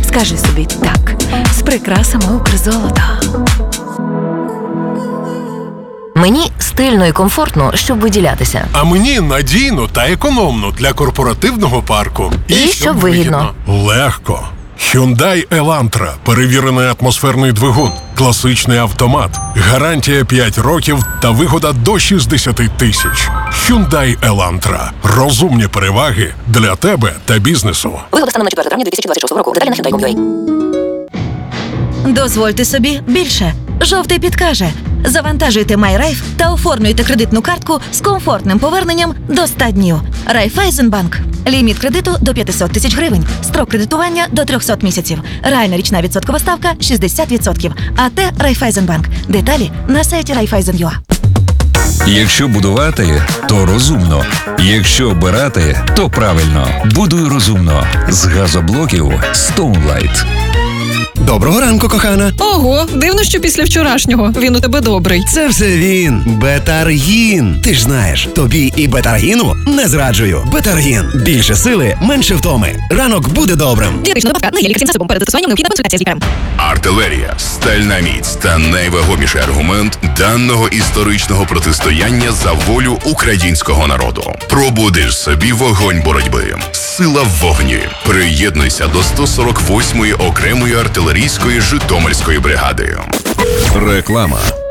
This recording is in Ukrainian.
Скажи собі так з прикрасами Укрзолота. Мені стильно і комфортно, щоб виділятися. А мені надійно та економно для корпоративного парку. І щоб вигідно. Легко. Hyundai Elantra. Перевірений атмосферний двигун. Класичний автомат. Гарантія 5 років та вигода до 60 тисяч. Hyundai Elantra. Розумні переваги для тебе та бізнесу. Вигода станом на 4 травня 2026 року. Деталі на Hyundai.com.ua. Дозвольте собі більше. Жовтий підкаже. Завантажуйте MyRaiff та оформлюйте кредитну картку з комфортним поверненням до 100 днів. Райфайзенбанк. Ліміт кредиту до 500 тисяч гривень. Строк кредитування до 300 місяців. Реальна річна відсоткова ставка 60%. АТ Райфайзенбанк. Деталі на сайті Raiffeisen.ua. Якщо будувати, то розумно. Якщо обирати, то правильно. Будуй розумно. З газоблоків Stoneline. Доброго ранку, кохана. Ого, дивно, що після вчорашнього він у тебе добрий. Це все він. Бетаргін. Ти ж знаєш, тобі і Бетаргіну не зраджую. Бетаргін. Більше сили, менше втоми. Ранок буде добрим. Дієтична добавка на лікарським засобом. Перед застосуванням необхідна консультація з лікарем. Артилерія, стальна міць та найвагоміший аргумент даного історичного протистояння за волю українського народу. Пробудиш собі вогонь боротьби. Сила в вогні. Приєднуйся до 148-ї окремої артилерійської Житомирської бригади. Реклама.